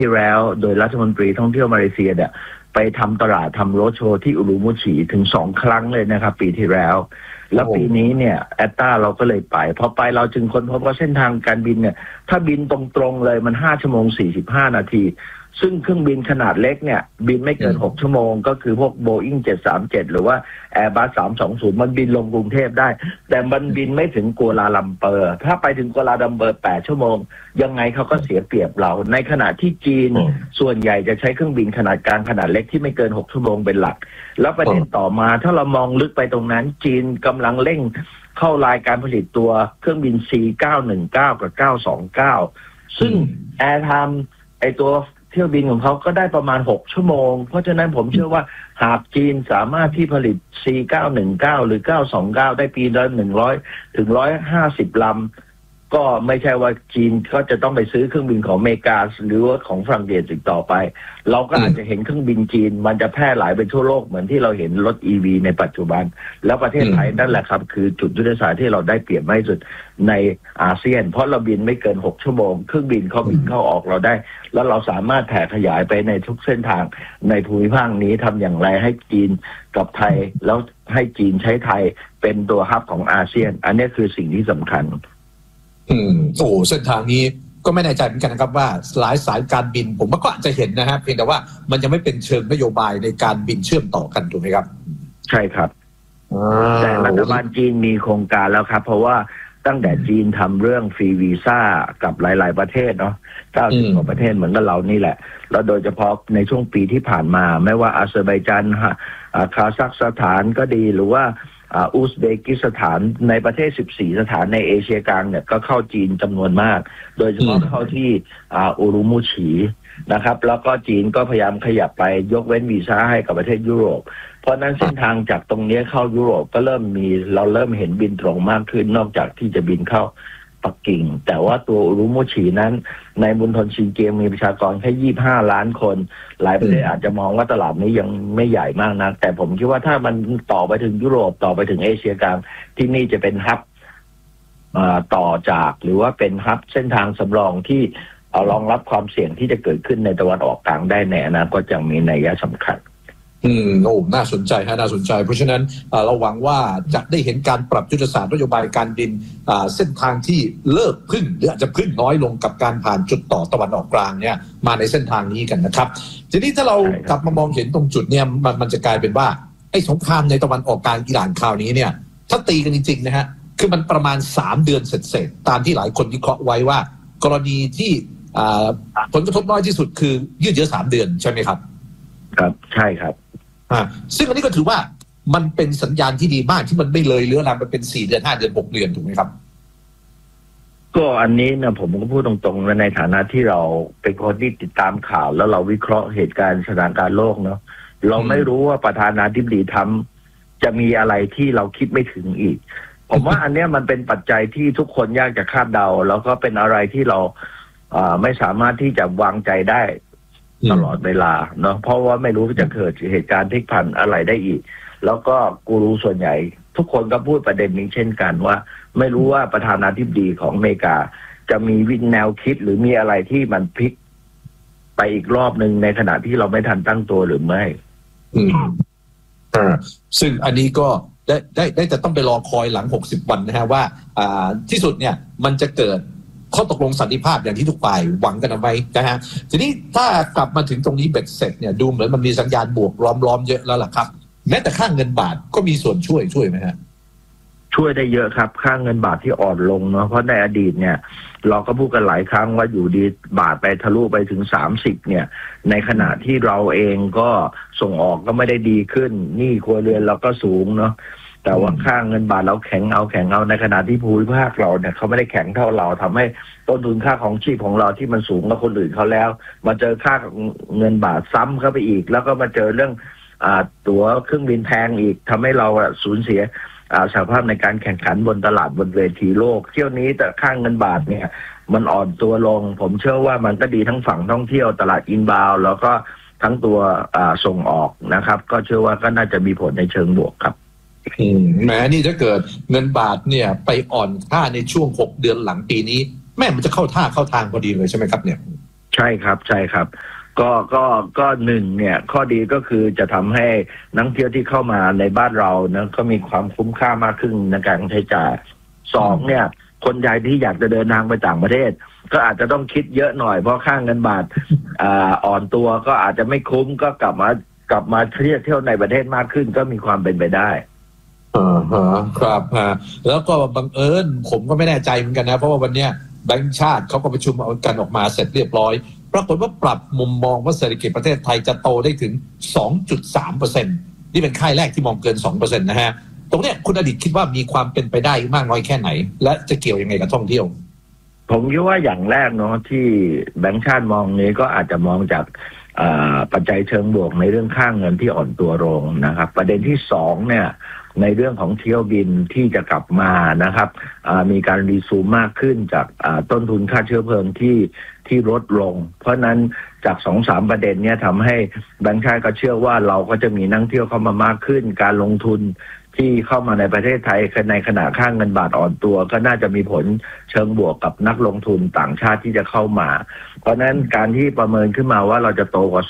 ที่แล้วโดยรัฐมนตรีท่องเที่ยวมาเลเซียเนี่ยไปทำตลาดทำโรดโชว์ที่อุรุมุชีถึง2 ครั้งเลยนะครับปีที่แล้วแล้วปีนี้เนี่ยแอตตาเราก็เลยไปพอไปเราจึงค้นพบว่าเส้นทางการบินเนี่ยถ้าบินตรงๆเลยมัน5 ชั่วโมง 45 นาทีซึ่งเครื่องบินขนาดเล็กเนี่ยบินไม่เกิน6 ชั่วโมงก็คือพวก Boeing 737หรือว่า Airbus 320มันบินลงกรุงเทพได้แต่มันบินไม่ถึงกัวลาลัมเปอร์ถ้าไปถึงกัวลาลัมเปอร์8 ชั่วโมงยังไงเขาก็เสียเปรียบเราในขณะที่จีนส่วนใหญ่จะใช้เครื่องบินขนาดกลางขนาดเล็กที่ไม่เกิน6 ชั่วโมงเป็นหลักแล้วประเด็นต่อมาถ้าเรามองลึกไปตรงนั้นจีนกำลังเร่งเข้ารายการผลิตตัวเครื่องบิน C919 กับ 929 ซึ่ง Air Time ไอตัวเที่ยวบินของเขาก็ได้ประมาณ6 ชั่วโมงเพราะฉะนั้นผมเชื่อว่าหากจีนสามารถที่ผลิต C919 หรือ 929 ได้ปีละ100 ถึง 150 ลำก็ไม่ใช่ว่าจีนก็จะต้องไปซื้อเครื่องบินของอเมริกาหรือว่าของฝรั่งเศสอีกต่อไปเราก็อาจจะเห็นเครื่องบินจีนมันจะแพร่หลายไปทั่วโลกเหมือนที่เราเห็นรถ EV ในปัจจุบันแล้วประเทศไทยนั่นแหละครับคือจุดยุทธศาสตร์ที่เราได้เปรียบมากที่สุดในอาเซียนเพราะเราบินไม่เกิน6 ชั่วโมงเครื่องบินเข้าบินเข้าออกเราได้แล้วเราสามารถแผ่ขยายไปในทุกเส้นทางในภูมิภาคนี้ทำอย่างไรให้จีนกับไทยแล้วให้จีนใช้ไทยเป็นตัวฮับของอาเซียนอันนี้คือสิ่งที่สำคัญโอ้เส้นทางนี้ก็ไม่แน่ใจเหมือนกันนะครับว่าหลายสายการบินผมก็อาจจะเห็นนะฮะเพียงแต่ว่ามันยังไม่เป็นเชิงนโยบายในการบินเชื่อมต่อกันถูกไหมครับใช่ครับแต่รัฐบาลจีนมีโครงการแล้วครับเพราะว่าตั้งแต่จีนทำเรื่องฟรีวีซ่ากับหลายๆประเทศเนาะ90 กว่าประเทศเหมือนกับเรานี่แหละแล้วโดยเฉพาะในช่วงปีที่ผ่านมาไม่ว่าอาเซอร์ไบจานคาซัคสถานก็ดีหรือว่าอุซเบกิสถานในประเทศ14 สถานในเอเชียกลางเนี่ยก็เข้าจีนจำนวนมากโดยเฉพาะเข้าที่อุรุมุชีนะครับแล้วก็จีนก็พยายามขยับไปยกเว้นวีซ่าให้กับประเทศยุโรปเพราะนั้นเส้นทางจากตรงนี้เข้ายุโรปก็เราเริ่มเห็นบินตรงมากขึ้นนอกจากที่จะบินเข้าปักกิ่งแต่ว่าตัวอุรุมุชีนั้นในมณฑลซินเจียงมีประชากรแค่25 ล้านคนหลายประเทศอาจจะมองว่าตลาดนี้ยังไม่ใหญ่มากนักแต่ผมคิดว่าถ้ามันต่อไปถึงยุโรปต่อไปถึงเอเชียกลางที่นี่จะเป็นฮับต่อจากหรือว่าเป็นฮับเส้นทางสำรองที่รองรับความเสี่ยงที่จะเกิดขึ้นในตะวันออกกลางได้ในอนาคตอย่างมีนัยสำคัญโอ้น่าสนใจน่าสนใจเพราะฉะนั้นเราหวังว่าจะได้เห็นการปรับยุทธศาสตร์นโยบายการบินเส้นทางที่เลิกพึ่งหรืออาจจะพึ่งน้อยลงกับการผ่านจุดต่อตะวันออกกลางเนี่ยมาในเส้นทางนี้กันนะครับทีนี้ถ้าเรากลับมามองเห็นตรงจุดเนี่ยมันจะกลายเป็นว่าไอ้สงครามในตะวันออกกลางอิหร่านคราวนี้เนี่ยถ้าตีกันจริงๆนะฮะคือมันประมาณ3 เดือนเสร็จตามที่หลายคนวิเคราะห์ไว้ว่ากรณีที่ผลกระทบน้อยที่สุดคือยืดเยื้อ3 เดือนใช่ไหมครับครับใช่ครับซึ่งอันนี้ก็ถือว่ามันเป็นสัญญาณที่ดีมากที่มันไม่เลยเรื้อรังมันเป็น4 เดือน 5 เดือน 6 เดือนถูกไหมครับก็อันนี้นะผมก็พูดตรงๆในฐานะที่เราเป็นคนที่ติดตามข่าวแล้วเราวิเคราะห์เหตุการณ์สถานการณ์โลกเนาะเราไม่รู้ว่าประธานาธิบดีทรัมป์จะมีอะไรที่เราคิดไม่ถึงอีกผมว่าอันนี้มันเป็นปัจจัยที่ทุกคนยากจะคาดเดาแล้วก็เป็นอะไรที่เราไม่สามารถที่จะวางใจได้ตลอดเวลาเนาะเพราะว่าไม่รู้จะเกิดเหตุการณ์พลิกผันอะไรได้อีกแล้วก็กูรูส่วนใหญ่ทุกคนก็พูดประเด็นนี้เช่นกันว่าไม่รู้ว่าประธานาธิบดีของอเมริกาจะมีแนวคิดหรือมีอะไรที่มันพลิกไปอีกรอบหนึ่งในขณะที่เราไม่ทันตั้งตัวหรือไม่ซึ่งอันนี้ก็ได้แต่ต้องไปรอคอยหลัง60 วันนะฮะว่าที่สุดเนี่ยมันจะเกิดข้อตกลงสันติภาพอย่างที่ทุกฝ่ายหวังกันเอาไว้นะฮะทีนี้ถ้ากลับมาถึงตรงนี้เบ็ดเสร็จเนี่ยดูเหมือนมันมีสัญญาณบวกล้อมเยอะแล้วล่ะครับแม้แต่ค่าเงินบาทก็มีส่วนช่วยไหมฮะช่วยได้เยอะครับค่าเงินบาทที่อ่อนลงเนาะเพราะในอดีตเนี่ยเราก็พูดกันหลายครั้งว่าอยู่ดีบาทไปทะลุไปถึง30เนี่ยในขณะที่เราเองก็ส่งออกก็ไม่ได้ดีขึ้นหนี้ครัวเรือนเราก็สูงเนาะแต่ว่าค่าเงินบาทเราแข็งเอาในขณะที่ภูมิภาคเราเนี่ยเขาไม่ได้แข็งเท่าเราทำให้ต้นทุนค่าของชีพของเราที่มันสูงกว่าคนอื่นเขาแล้วมาเจอค่าเงินบาทซ้ำเข้าไปอีกแล้วก็มาเจอเรื่องตั๋วเครื่องบินแพงอีกทำให้เราสูญเสียศักยภาพในการแข่งขันบนตลาดบนเวทีโลกเที่ยวนี้แต่ค่าเงินบาทเนี่ยมันอ่อนตัวลงผมเชื่อว่ามันก็ดีทั้งฝั่งท่องเที่ยวตลาดอินบาวด์แล้วก็ทั้งตัวส่งออกนะครับก็เชื่อว่าก็น่าจะมีผลในเชิงบวกครับแม้นี่ถ้าเกิดเงินบาทเนี่ยไปอ่อนค่าในช่วง6 เดือนหลังปีนี้แม่มันจะเข้าทางพอดีเลยใช่ไหมครับเนี่ยใช่ครับใช่ครับก็หนึ่งเนี่ยข้อดีก็คือจะทำให้นักท่องเที่ยวที่เข้ามาในบ้านเรานะก็มีความคุ้มค่ามากขึ้นในการใช้จ่ายสองเนี่ยคนไทยที่อยากจะเดินทางไปต่างประเทศก็อาจจะต้องคิดเยอะหน่อยเพราะค่าเงินบาทอ่อนตัวก็อาจจะไม่คุ้มก็กลับมาเที่ยวในประเทศมากขึ้นก็มีความเป็นไปได้ครับแล้วก็บังเอิญผมก็ไม่แน่ใจเหมือนกันนะเพราะว่าวันเนี้ยแบงก์ชาติเขาก็ประชุมเอากันออกมาเสร็จเรียบร้อยปรากฏว่าปรับมุมมองว่าเศรษฐกิจประเทศไทยจะโตได้ถึง 2.3% นี่เป็นค่ายแรกที่มองเกิน 2% นะฮะตรงเนี้ยคุณอดิตคิดว่ามีความเป็นไปได้มากน้อยแค่ไหนและจะเกี่ยวยังไงกับท่องเที่ยวผมคิดว่าอย่างแรกเนาะที่แบงก์ชาติมองนี้ก็อาจจะมองจากปัจจัยเชิงบวกในเรื่องค่าเงินที่อ่อนตัวลงนะครับประเด็นที่สองเนี่ยในเรื่องของเที่ยวบินที่จะกลับมานะครับมีการรีซูมมากขึ้นจากต้นทุนค่าเชื้อเพลิงที่ลดลงเพราะนั้นจาก 2-3 ประเด็นเนี้ยทำให้แบงก์ชาติก็เชื่อว่าเราก็จะมีนักท่องเที่ยวเข้ามามากขึ้นการลงทุนที่เข้ามาในประเทศไทยในขณะค่าเงินบาทอ่อนตัวก็น่าจะมีผลเชิงบวกกับนักลงทุนต่างชาติที่จะเข้ามาเพราะนั้นการที่ประเมินขึ้นมาว่าเราจะโตกว่า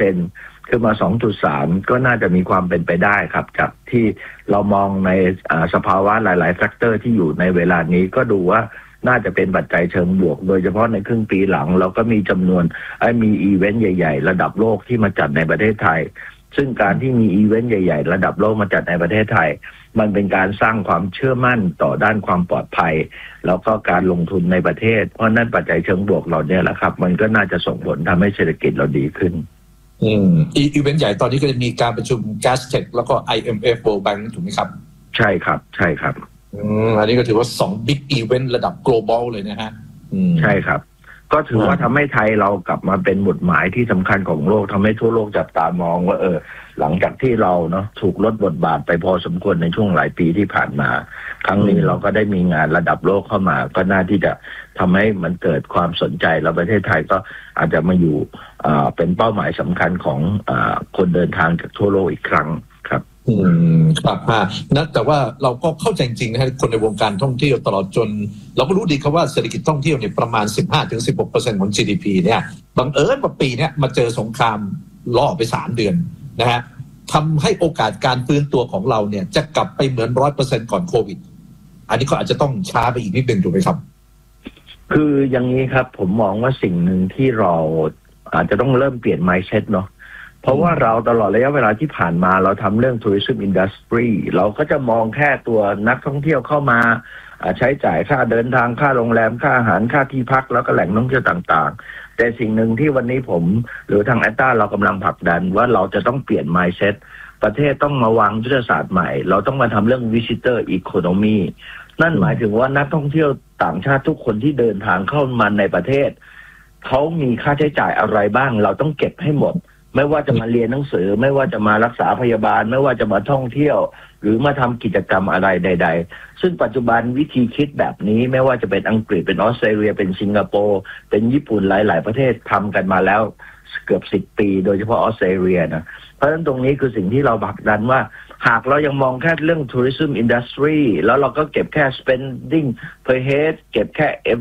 2% ขึ้นมา 2.3 ก็น่าจะมีความเป็นไปได้ครับจากที่เรามองในสภาวะหลายๆแฟกเตอร์ที่อยู่ในเวลานี้ก็ดูว่าน่าจะเป็นปัจจัยเชิงบวกโดยเฉพาะในครึ่งปีหลังเราก็มีจำนวนมีอีเวนต์ใหญ่ๆระดับโลกที่มาจัดในประเทศไทยซึ่งการที่มีอีเวนต์ใหญ่ๆระดับโลกมาจัดในประเทศไทยมันเป็นการสร้างความเชื่อมั่นต่อด้านความปลอดภัยแล้วก็การลงทุนในประเทศเพราะนั้นปัจจัยเชิงบวกเราเนี่ยแหละครับมันก็น่าจะส่งผลทำให้เศรษฐกิจเราดีขึ้นอีเวนต์ใหญ่ตอนนี้ก็จะมีการประชุม Gastech แล้วก็ IMF World Bank ถูกไหมครับใช่ครับใช่ครับอันนี้ก็ถือว่า2 Big Event ระดับ global เลยนะฮะใช่ครับก็ถือว่าทำให้ไทยเรากลับมาเป็นหมุดหมายที่สำคัญของโลกทำให้ทั่วโลกจับตามองว่าหลังจากที่เราเนาะถูกลดบทบาทไปพอสมควรในช่วงหลายปีที่ผ่านมาครั้งนี้เราก็ได้มีงานระดับโลกเข้ามาก็น่าที่จะทำให้มันเกิดความสนใจแล้วประเทศไทยก็อาจจะมาอยู่เป็นเป้าหมายสำคัญของคนเดินทางจากทั่วโลกอีกครั้งครับครับนะแต่ว่าเราก็เข้าใจจริงนะฮะคนในวงการท่องเที่ยวตลอดจนเราก็รู้ดีครับว่าเศรษฐกิจท่องเที่ยวเนี่ยประมาณ 15-16% ของ GDP เนี่ยบังเอิญว่าปีนี้มาเจอสงครามล่อไป3 เดือนนะฮะทำให้โอกาสการฟื้นตัวของเราเนี่ยจะกลับไปเหมือน 100% ก่อนโควิดอันนี้ก็อาจจะต้องช้าไปอีกนิดนึงถูกไหมครับคืออย่างนี้ครับผมมองว่าสิ่งหนึ่งที่เราอาจจะต้องเริ่มเปลี่ยน mindset เนาะเพราะว่าเราตลอดระยะเวลาที่ผ่านมาเราทำเรื่อง tourism industry เราก็จะมองแค่ตัวนักท่องเที่ยวเข้ามาใช้จ่ายค่าเดินทางค่าโรงแรมค่าอาหารค่าที่พักแล้วก็แหล่งท่องเที่ยวต่างๆแต่สิ่งหนึ่งที่วันนี้ผมหรือทางแอตตาเรากำลังผลักดันว่าเราจะต้องเปลี่ยน mindset ประเทศต้องมาวางยุทธศาสตร์ใหม่เราต้องมาทำเรื่อง visitor economy นั่นหมายถึงว่านักท่องเที่ยวต่างชาติทุกคนที่เดินทางเข้ามาในประเทศเขามีค่าใช้จ่ายอะไรบ้างเราต้องเก็บให้หมดไม่ว่าจะมาเรียนหนังสือไม่ว่าจะมารักษาพยาบาลไม่ว่าจะมาท่องเที่ยวหรือมาทำกิจกรรมอะไรใดๆซึ่งปัจจุบันวิธีคิดแบบนี้ไม่ว่าจะเป็นอังกฤษเป็นออสเตรเลียเป็นสิงคโปร์เป็นญี่ปุ่นหลายๆประเทศทำกันมาแล้วเกือบ10 ปีโดยเฉพาะออสเตรเลียนะเพราะฉะนั้นตรงนี้คือสิ่งที่เราผลักดันว่าหากเรายังมองแค่เรื่อง tourism industry แล้วเราก็เก็บแค่ spending per head เก็บแค่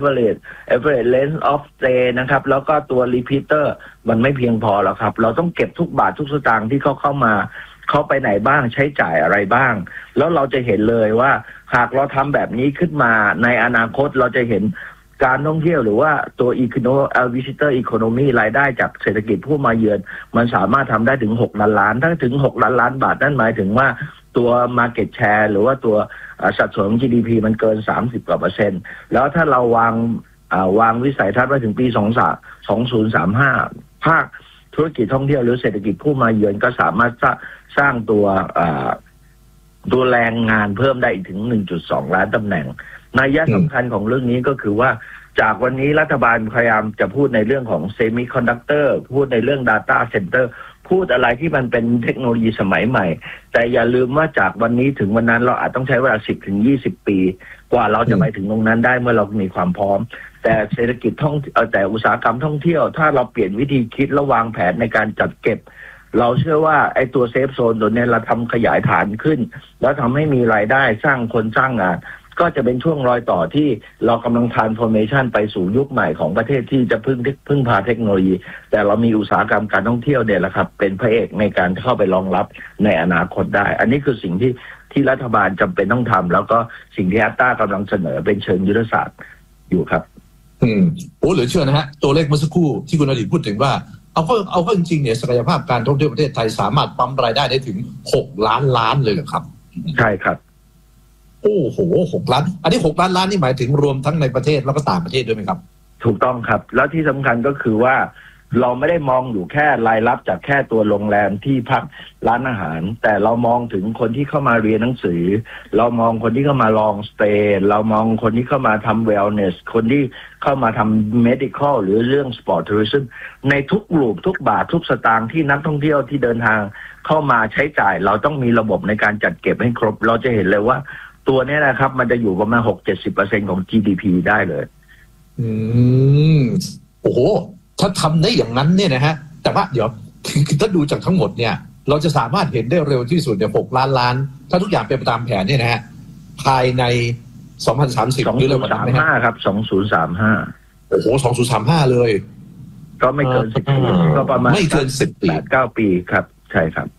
average length of stay นะครับแล้วก็ตัว repeater มันไม่เพียงพอแล้วครับเราต้องเก็บทุกบาททุกสตางค์ที่เข้ามาเขาไปไหนบ้างใช้จ่ายอะไรบ้างแล้วเราจะเห็นเลยว่าหากเราทำแบบนี้ขึ้นมาในอนาคตเราจะเห็นการท่องเที่ยวหรือว่าตัว visitor economy รายได้จากเศรษฐกิจผู้มาเยือนมันสามารถทำได้ถึง6 ล้านล้านถ้าถึง6 ล้านบาทนั่นหมายถึงว่าตัว market share หรือว่าตัวสัดส่วนของ GDP มันเกิน30%กว่าแล้วถ้าเราวางวิสัยทัศน์ไว้ถึงปี2035ภาคธุรกิจท่องเที่ยวหรือเศรษฐกิจผู้มาเยือนก็สามารถสร้างตัวแรงงานเพิ่มได้อีกถึง 1.2 ล้านตำแหน่งนัยสำคัญของเรื่องนี้ก็คือว่าจากวันนี้รัฐบาลพยายามจะพูดในเรื่องของเซมิคอนดักเตอร์พูดในเรื่อง Data Center พูดอะไรที่มันเป็นเทคโนโลยีสมัยใหม่แต่อย่าลืมว่าจากวันนี้ถึงวันนั้นเราอาจต้องใช้เวลา 10-20 ปีกว่าเราจะไปถึงตรงนั้นได้เมื่อเรามีความพร้อมแต่เศรษฐกิจแต่อุตสาหกรรมท่องเที่ยวถ้าเราเปลี่ยนวิธีคิดและวางแผนในการจัดเก็บเราเชื่อว่าไอ้ตัวเซฟโซนตัวนี้เราทำขยายฐานขึ้นแล้วทำให้มีรายได้สร้างคนสร้างงานก็จะเป็นช่วงรอยต่อที่เรากำลัง transformation ไปสู่ยุคใหม่ของประเทศที่จะพึ่งพาเทคโนโลยีแต่เรามีอุตสาหกรรมการท่องเที่ยวเนี่ยแหละครับเป็นพระเอกในการเข้าไปรองรับในอนาคตได้อันนี้คือสิ่งที่รัฐบาลจำเป็นต้องทำแล้วก็สิ่งที่อัตตากำลังเสนอเป็นเชิงยุทธศาสตร์อยู่ครับโอ้เหลือเชื่อนะฮะตัวเลขเมื่อสักครู่ที่คุณอดีตพูดถึงว่าเอาเข้าจริงๆเนี่ยศักยภาพการท่องเที่ยวประเทศไทยสามารถปั๊มรายได้ได้ถึง6 ล้านล้านเลยเหรอครับใช่ครับโอ้โห6 ล้านอันนี้6 ล้านล้านนี่หมายถึงรวมทั้งในประเทศแล้วก็ต่างประเทศด้วยไหมครับถูกต้องครับแล้วที่สำคัญก็คือว่าเราไม่ได้มองอยู่แค่รายรับจากแค่ตัวโรงแรมที่พักร้านอาหารแต่เรามองถึงคนที่เข้ามาเรียนหนังสือเรามองคนที่เข้ามาลองสเตย์เรามองคนที่เข้ามาทำเวลเนสคนที่เข้ามาทำ medical หรือเรื่อง sport tourism ในทุกรูปทุกบาททุกสตางค์ที่นักท่องเที่ยวที่เดินทางเข้ามาใช้จ่ายเราต้องมีระบบในการจัดเก็บให้ครบเราจะเห็นเลยว่าตัวนี้นะครับมันจะอยู่ประมาณ 60-70% ของ GDP ได้เลยโอ้โหถ้าทำได้อย่างนั้นเนี่ยนะฮะแต่ว่าเดี๋ยวถ้าดูจากทั้งหมดเนี่ยเราจะสามารถเห็นได้เร็วที่สุดเนี่ย6 ล้านล้านถ้าทุกอย่างเป็นไปตามแผนเนี่ยนะฮะภายใน2030หรือเร็วกว่านั้นไหมครับ2035 โอ้โห2035เลยก็ไม่เกิน10 ปีก็ประมาณไม่เกิน10 ปี 8-9 ปีครับใช่ครับ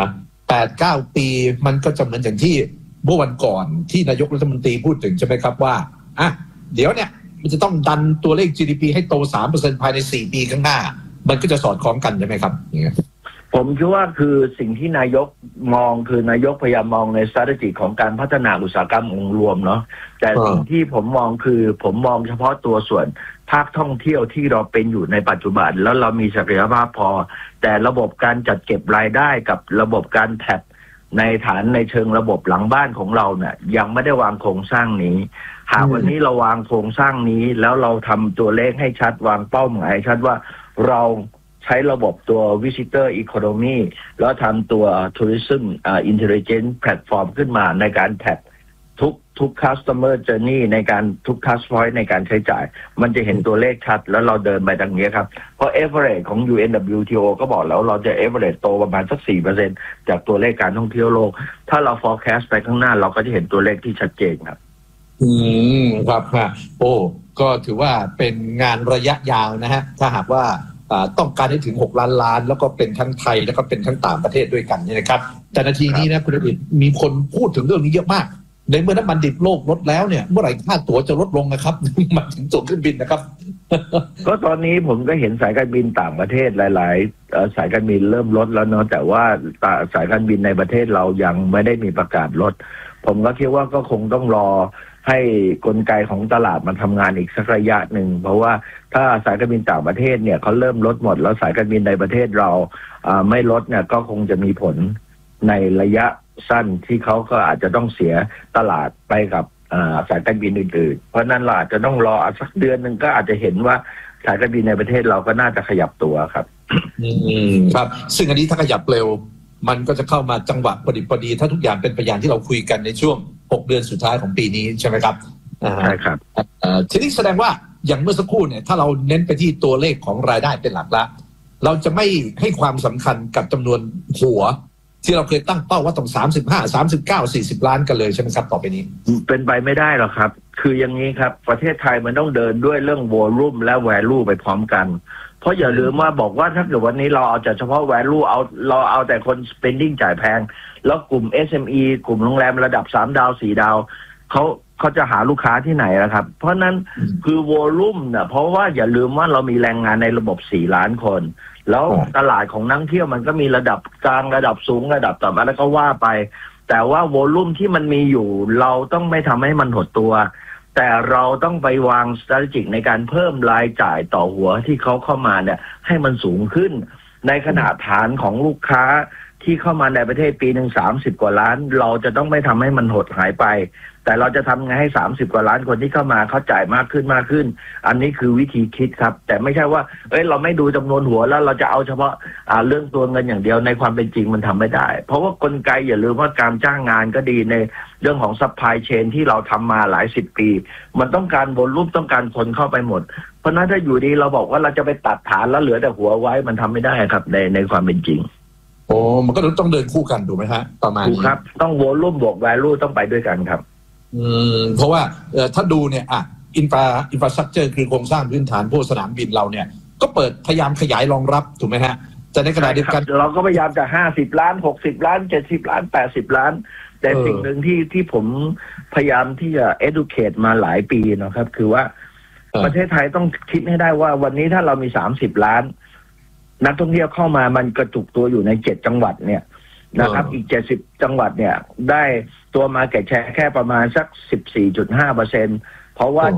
8-9 ปีมันก็จะเหมือนอย่างที่เมื่อวันก่อนที่นายกรัฐมนตรีพูดถึงใช่ไหมครับว่าเดี๋ยวเนี่ยมันจะต้องดันตัวเลข GDP ให้โต 3% ภายใน4 ปีข้างหน้ามันก็จะสอดคล้องกันใช่ไหมครับอย่างเงี้ยผมคิดว่าคือสิ่งที่นายกมองคือนายกพยายามมองใน strategy ของการพัฒนาอุตสาหกรรมองค์รวมเนาะแต่สิ่งที่ผมมองคือผมมองเฉพาะตัวส่วนภาคท่องเที่ยวที่เราเป็นอยู่ในปัจจุบันแล้วเรามีศักยภาพพอแต่ระบบการจัดเก็บรายได้กับระบบการแท็บในฐานในเชิงระบบหลังบ้านของเราเนี่ยยังไม่ได้วางโครงสร้างนี้หากวันนี้เราวางโครงสร้างนี้แล้วเราทำตัวเลขให้ชัดวางเป้าหมายให้ชัดว่าเราใช้ระบบตัว Visitor Economy แล้วทำตัว Tourism Intelligence Platform ขึ้นมาในการแท็กทุก Customer Journey ในการทุก Touch Point ในการใช้จ่ายมันจะเห็นตัวเลขชัดแล้วเราเดินไปทางนี้ครับเพราะ Average ของ UNWTO ก็บอกแล้วเราจะ Average โตประมาณสัก 4% จากตัวเลขการท่องเที่ยวโลกถ้าเรา forecast ไปข้างหน้าเราก็จะเห็นตัวเลขที่ชัดเจนครับครับโอ้ก็ถือว่าเป็นงานระยะยาวนะฮะถ้าหากว่าต้องการให้ถึง6 ล้านล้านแล้วก็เป็นทั้งไทยแล้วก็เป็นทั้งต่างประเทศด้วยกันนี่นะครับแต่นาทีนี้นะคุณอดิตมีคนพูดถึงเรื่องนี้เยอะมากในเมื่อน้ำมันดิบโลกลดแล้วเนี่ยเมื่อไหร่ค่าตั๋วจะลดลงนะครับมาถึงตั๋วเครื่องบินนะครับก็ตอนนี้ผมก็เห็นสายการบินต่างประเทศหลายๆสายการบินเริ่มลดแล้วเนาะแต่ว่าสายการบินในประเทศเรายังไม่ได้มีประกาศลดผมก็คิดว่าก็คงต้องรอให้กลไกของตลาดมันทำงานอีกสักระยะหนึ่งเพราะว่าถ้าสายการบินต่างประเทศเนี่ยเขาเริ่มลดหมดแล้วสายการบินในประเทศเราไม่ลดเนี่ยก็คงจะมีผลในระยะสั้นที่เขาก็อาจจะต้องเสียตลาดไปกับสายการบินอื่นๆเพราะนั้นเราอาจจะต้องรอสักเดือนหนึ่งก็อาจจะเห็นว่าสายการบินในประเทศเราก็น่าจะขยับตัวครับครับซึ่งอันนี้ถ้าขยับเร็วมันก็จะเข้ามาจังหวะพอดีถ้าทุกอย่างเป็นไปอย่างที่เราคุยกันในช่วง6 เดือนสุดท้ายของปีนี้ใช่ไหมครับใช่ครับทีนี้แสดงว่าอย่างเมื่อสักครู่เนี่ยถ้าเราเน้นไปที่ตัวเลขของรายได้เป็นหลักละเราจะไม่ให้ความสำคัญกับจำนวนหัวที่เราเคยตั้งเป้าว่าต้อง35 39 40 ล้านกันเลยใช่ไหมครับต่อไปนี้เป็นไปไม่ได้หรอกครับคืออย่างนี้ครับประเทศไทยมันต้องเดินด้วยเรื่อง volume และ value ไปพร้อมกันเพราะอย่าลืมว่าบอกว่าถ้าเกิดวันนี้เราเอาแต่เฉพาะ value เราเอาแต่คน spending จ่ายแพงแล้วกลุ่ม SME กลุ่มโรงแรมระดับ3 ดาว4 ดาวเขาจะหาลูกค้าที่ไหนล่ะครับเพราะนั้นคือ volume เนี่ยเพราะว่าอย่าลืมว่าเรามีแรงงานในระบบ4 ล้านคนแล้วตลาดของนักเที่ยวมันก็มีระดับกลางระดับสูงระดับต่ำอะไรก็ว่าไปแต่ว่าโวลุ่มที่มันมีอยู่เราต้องไม่ทำให้มันหดตัวแต่เราต้องไปวาง strategy ในการเพิ่มรายจ่ายต่อหัวที่เขาเข้ามาเนี่ยให้มันสูงขึ้นในขณะฐานของลูกค้าที่เข้ามาในประเทศปีหนึ่ง30 กว่าล้านเราจะต้องไม่ทำให้มันหดหายไปแต่เราจะทำไงให้30 กว่าล้านคนที่เข้ามาเขาจ่ายมากขึ้นอันนี้คือวิธีคิดครับแต่ไม่ใช่ว่าเราไม่ดูจำนวนหัวแล้วเราจะเอาเฉพาะเรื่องตัวเงินอย่างเดียวในความเป็นจริงมันทำไม่ได้เพราะว่ากลไกอย่าลืมว่าการจ้างงานก็ดีในเรื่องของ supply chain ที่เราทำมาหลาย10 ปีมันต้องการวอลลุ่มต้องการคนเข้าไปหมดเพราะนั้นถ้าอยู่ดีเราบอกว่าเราจะไปตัดฐานแล้วเหลือแต่หัวไว้มันทำไม่ได้ครับในความเป็นจริงโอ้มันก็ต้องเดินคู่กันถูกไหมฮะประมาณนี้ถูกครับต้องวอลลุ่มบวก value ต้องไปด้วยกันครับเพราะว่าถ้าดูเนี่ยอินฟราสตรัคเจอร์คือโครงสร้างพื้นฐานพวกสนามบินเราเนี่ยก็เปิดพยายามขยายรองรับถูกไหมฮะแต่ในขณะเดียวกันเราก็พยายามจะ50 ล้าน60 ล้าน70 ล้าน80 ล้านแต่สิ่งหนึ่งที่ผมพยายามที่จะ educate มาหลายปีนะครับคือว่าประเทศไทยต้องคิดให้ได้ว่าวันนี้ถ้าเรามี30 ล้านนักท่องเที่ยวเข้ามามันกระจุกตัวอยู่ใน7 จังหวัดเนี่ยนะครับอีก70 จังหวัดเนี่ยได้ตัว market share แค่ประมาณสัก 14.5%เพราะว่า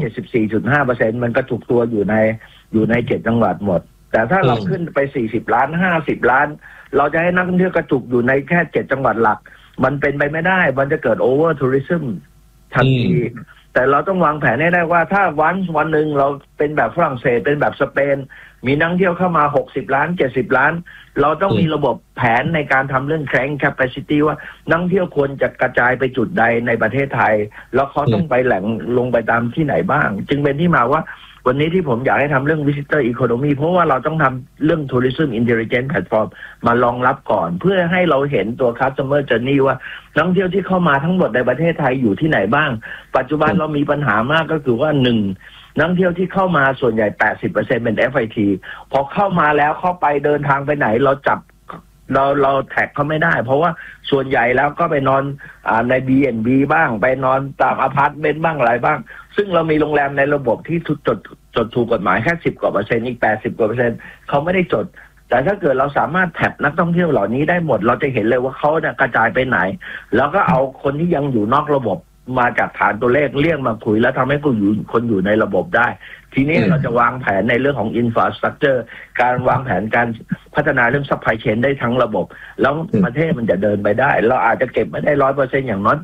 74.5% มันกระจุกตัวอยู่ใน7 จังหวัดหมดแต่ถ้าเราขึ้นไป40 ล้าน50 ล้านเราจะให้นักท่องเที่ยวกระจุกอยู่ในแค่7 จังหวัดหลักมันเป็นไปไม่ได้มันจะเกิด over tourism ทันทีแต่เราต้องวางแผนให้ได้ว่าถ้าวันหนึ่งเราเป็นแบบฝรั่งเศสเป็นแบบสเปนมีนักท่องเที่ยวเข้ามา60 ล้าน70 ล้านเราต้องมีระบบแผนในการทำเรื่อง carrying capacity ว่านักท่องเที่ยวควรจะกระจายไปจุดใดในประเทศไทยแล้วเขาต้องไปแหล่งลงไปตามที่ไหนบ้างจึงเป็นที่มาว่าวันนี้ที่ผมอยากให้ทำเรื่อง visitor economy เพราะว่าเราต้องทำเรื่อง tourism intelligence platform มารองรับก่อนเพื่อให้เราเห็นตัว customer journey ว่านักท่องเที่ยวที่เข้ามาทั้งหมดในประเทศไทยอยู่ที่ไหนบ้างปัจจุบันเรามีปัญหามากก็คือว่า1นักท่องเที่ยวที่เข้ามาส่วนใหญ่ 80% เป็น FIT พอเข้ามาแล้วเข้าไปเดินทางไปไหนเราจับเราแท็กเขาไม่ได้เพราะว่าส่วนใหญ่แล้วก็ไปนอนใน B&B บ้างไปนอนตามอพาร์ตเมนต์บ้างอะไรบ้างซึ่งเรามีโรงแรมในระบบที่จดถูกกฎหมายแค่10 กว่า%อีก80 กว่า%เขาไม่ได้จดแต่ถ้าเกิดเราสามารถแท็บนักท่องเที่ยวเหล่านี้ได้หมดเราจะเห็นเลยว่าเขาเนี่ยกระจายไปไหนแล้วก็เอาคนที่ยังอยู่นอกระบบมาจากฐานตัวเลขเรียกมาคุยแล้วทำให้คนอยู่ในระบบได้ทีนี้เราจะวางแผนในเรื่องของ infrastructure การวางแผนการพัฒนาเรื่อง supply chain ได้ทั้งระบบแล้วประเทศมันจะเดินไปได้เราอาจจะเก็บไม่ได้ 100% อย่างน้อย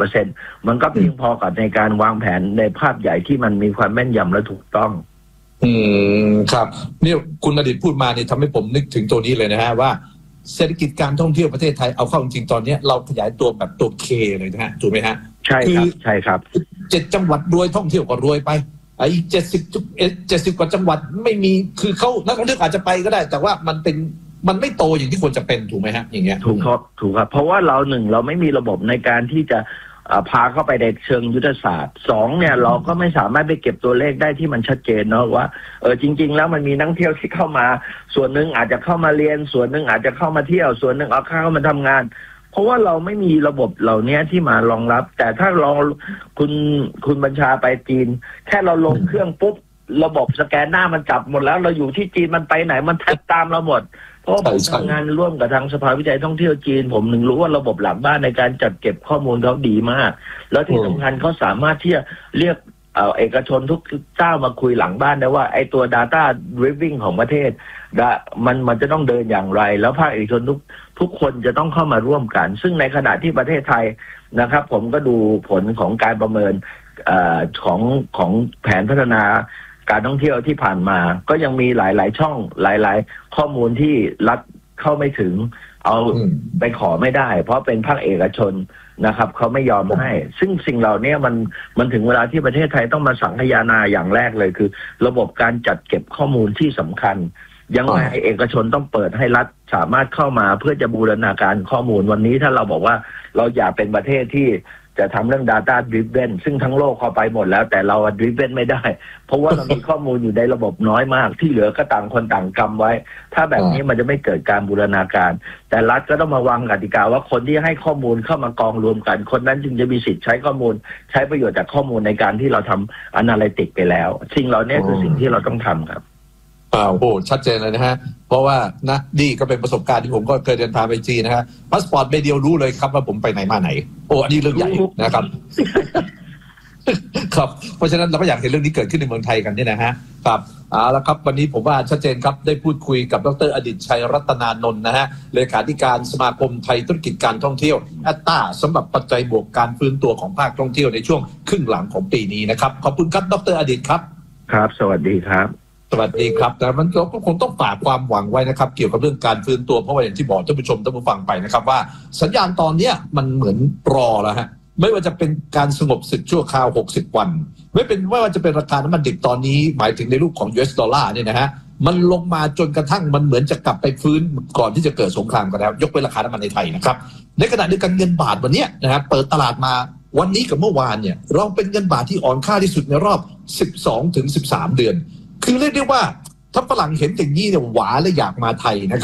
80% มันก็เพียงพอกับในการวางแผนในภาพใหญ่ที่มันมีความแม่นยำและถูกต้องครับนี่คุณอดิตพูดมานี่ทำให้ผมนึกถึงตัวนี้เลยนะฮะว่าเศรษฐกิจการท่องเที่ยวประเทศไทยเอาเข้าจริงๆตอนนี้เราขยายตัวแบบตัว K เลยนะฮะถูกไหมฮะใช่ครับใช่ครับ 7 จังหวัดรวยท่องเที่ยวก็รวยไปอีก70 กว่าจังหวัดไม่มีคือเขานักท่องเที่ยวอาจจะไปก็ได้แต่ว่ามันไม่โตอย่างที่ควรจะเป็นถูกไหมฮะอย่างเงี้ยถูกครับเพราะว่าเราไม่มีระบบในการที่จะพาเข้าไปในเชิงยุทธศาสตร์2เนี่ยเราก็ไม่สามารถไปเก็บตัวเลขได้ที่มันชัดเจนเนาะว่าจริงๆแล้วมันมีนักเที่ยวที่เข้ามาส่วนหนึ่งอาจจะเข้ามาเรียนส่วนหนึ่งอาจจะเข้ามาเที่ยวส่วนหนึ่งเอาเข้ามาทำงานเพราะว่าเราไม่มีระบบเหล่านี้ที่มารองรับแต่ถ้าลองคุณบัญชาไปจีนแค่เราลงเครื่องปุ๊บระบบสแกนหน้ามันจับหมดแล้วเราอยู่ที่จีนมันไปไหนมันแทบตามเราหมดเพราะผมทำงานร่วมกับทางสภาวิจัยท่องเที่ยวจีนผมถึงรู้ว่าระบบหลังบ้านในการจัดเก็บข้อมูลเขาดีมากแล้วที่สำคัญเขาสามารถที่จะเรียกเอกชนทุกเจ้ามาคุยหลังบ้านได้ว่าไอ้ตัว data driving ของประเทศมันจะต้องเดินอย่างไรแล้วภาคเอกชนทุกคนจะต้องเข้ามาร่วมกันซึ่งในขณะที่ประเทศไทยนะครับผมก็ดูผลของการประเมินของแผนพัฒนาการท่องเที่ยวที่ผ่านมาก็ยังมีหลายๆช่องหลายๆข้อมูลที่รัฐเข้าไม่ถึงเอาไปขอไม่ได้เพราะเป็นภาคเอกชนนะครับเขาไม่ยอมให้ซึ่งสิ่งเหล่านี้มันถึงเวลาที่ประเทศไทยต้องมาสังคายนาอย่างแรกเลยคือระบบการจัดเก็บข้อมูลที่สำคัญยังไงเอกชนต้องเปิดให้รัฐสามารถเข้ามาเพื่อจะบูรณาการข้อมูลวันนี้ถ้าเราบอกว่าเราอยากเป็นประเทศที่จะทำเรื่อง data driven ซึ่งทั้งโลกเข้าไปหมดแล้วแต่เรา driven ไม่ได้เพราะว่าเรามีข้อมูลอยู่ในระบบน้อยมากที่เหลือก็ต่างคนต่างกำไว้ถ้าแบบนี้มันจะไม่เกิดการบูรณาการแต่รัฐก็ต้องมาวางกติกาว่าคนที่ให้ข้อมูลเข้ามากองรวมกันคนนั้นจึงจะมีสิทธิ์ใช้ข้อมูลใช้ประโยชน์จากข้อมูลในการที่เราทำ analytics ไปแล้วสิ่งเหล่านี้คือสิ่งที่เราต้องทำครับโอ้โหชัดเจนเลยนะฮะเพราะว่านะนี่ก็เป็นประสบการณ์ที่ผมก็เคยเดินทางไปจีนนะฮะพาสปอร์ตใบเดียวรู้เลยครับว่าผมไปไหนมาไหนโอ้อันนี้เรื่องใหญ่นะครับครับเพราะฉะนั้นเราก็อยากเห็นเรื่องนี้เกิดขึ้นในเมืองไทยกันเนี่ยนะฮะครับแล้วครับวันนี้ผมว่าชัดเจนครับได้พูดคุยกับดร.อดิษฐ์ชัยรัตนานนท์นะฮะเลขาธิการสมาคมไทยธุรกิจการท่องเที่ยวแอตตาสำหรับปัจจัยบวกการฟื้นตัวของภาคท่องเที่ยวในช่วงครึ่งหลังของปีนี้นะครับขอบคุณครับดร.อดิษฐ์ครับครับสวัสดีครับสวัสดีครับแต่มันก็คงต้องฝากความหวังไว้นะครับเกี่ยวกับเรื่องการฟื้นตัวเพราะว่าอย่างที่บอกท่านผู้ชมท่านผู้ฟังไปนะครับว่าสัญญาณตอนนี้มันเหมือนรอแล้วฮะไม่ว่าจะเป็นการสงบศึกชั่วคราว60 วันไม่ว่าจะเป็นราคาน้ำมันดิบตอนนี้หมายถึงในรูปของ US ดอลลาร์เนี่ยนะฮะมันลงมาจนกระทั่งมันเหมือนจะกลับไปฟื้นก่อนที่จะเกิดสงครามกันแล้วยกเว้นราคาน้ำมันในไทยนะครับในขณะเดียวกันเงินบาทวันนี้นะฮะเปิดตลาดมาวันนี้กับเมื่อวานเนี่ยเราเป็นเงินบาทที่อ่อนค่าที่สุดในรอบ12 ถึง 13 เดือนคือเรียกได้ว่าถ้าฝรั่งเห็นอย่างนี้เนี่ยหวาและอยากมาไทยนะครับ